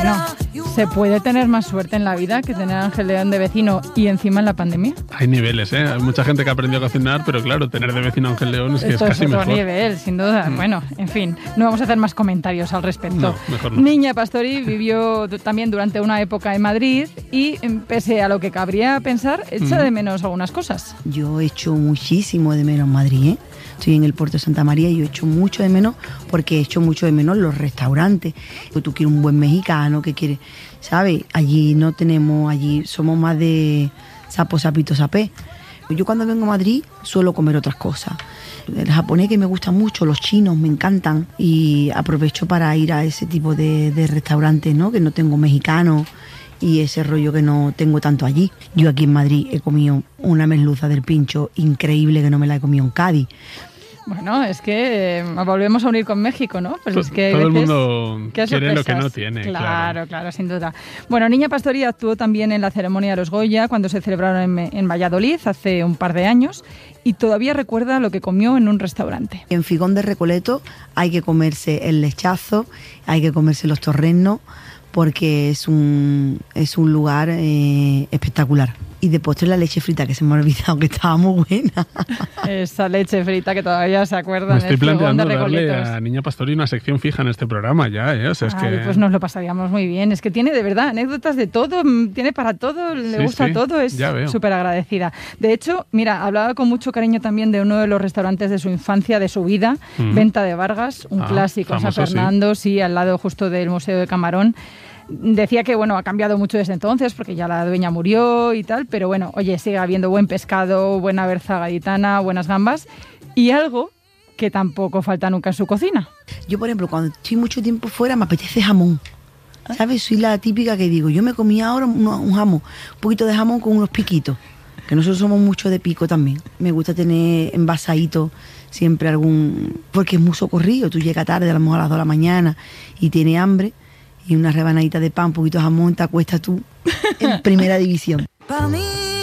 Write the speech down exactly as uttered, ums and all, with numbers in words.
Bueno, ¿se puede tener más suerte en la vida que tener a Ángel León de vecino y encima en la pandemia? Hay niveles, ¿eh? Hay mucha gente que ha aprendido a cocinar, pero claro, tener de vecino a Ángel León es que Esto es casi es otro mejor. nivel, sin duda. Mm. Bueno, en fin, no vamos a hacer más comentarios al respecto. No, mejor no. Niña Pastori vivió también durante una época en Madrid y, pese a lo que cabría pensar, echa mm. de menos algunas cosas. Yo echo muchísimo de menos Madrid, ¿eh? Estoy en el puerto de Santa María y yo echo mucho de menos porque echo mucho de menos los restaurantes. Tú quieres un buen mexicano, que quieres, ¿sabes? Allí no tenemos, allí somos más de sapo, sapito, sapé. Yo cuando vengo a Madrid suelo comer otras cosas. El japonés que me gusta mucho, los chinos me encantan y aprovecho para ir a ese tipo de, de restaurantes, ¿no? Que no tengo mexicano y ese rollo que no tengo tanto allí. Yo aquí en Madrid he comido una merluza del Pincho increíble que no me la he comido en Cádiz. Bueno, es que eh, volvemos a unir con México, ¿no? Pues es que todo el mundo quiere lo que no tiene. Claro, claro, claro, sin duda. Bueno, Niña Pastori actuó también en la ceremonia de los Goya cuando se celebraron en, en Valladolid hace un par de años y todavía recuerda lo que comió en un restaurante. En Figón de Recoleto hay que comerse el lechazo, hay que comerse los torrenos porque es un, es un lugar eh, espectacular. Y de postre la leche frita, que se me ha olvidado que estaba muy buena. Esa leche frita que todavía se acuerdan. Me estoy planteando darle a Niña Pastori una sección fija en este programa ya, ¿eh? O sea, es Ay, que... pues nos lo pasaríamos muy bien. Es que tiene de verdad anécdotas de todo, tiene para todo, le sí, gusta sí, todo, es súper agradecida. De hecho, mira, hablaba con mucho cariño también de uno de los restaurantes de su infancia, de su vida, mm. Venta de Vargas, un ah, clásico en San Fernando, sí. sí, al lado justo del Museo de Camarón. Decía que, bueno, ha cambiado mucho desde entonces porque ya la dueña murió y tal, pero bueno, oye, sigue habiendo buen pescado, buena berza gaditana, buenas gambas y algo que tampoco falta nunca en su cocina. Yo, por ejemplo, cuando estoy mucho tiempo fuera me apetece jamón, ¿sabes? Soy la típica que digo, yo me comí ahora un, un jamón, un poquito de jamón con unos piquitos, que nosotros somos mucho de pico también. Me gusta tener envasadito siempre algún, porque es muy socorrido, tú llegas tarde, a lo mejor a las dos de la mañana y tienes hambre, y una rebanadita de pan, un poquito de jamón, te acuestas tú en primera división. Pa' mí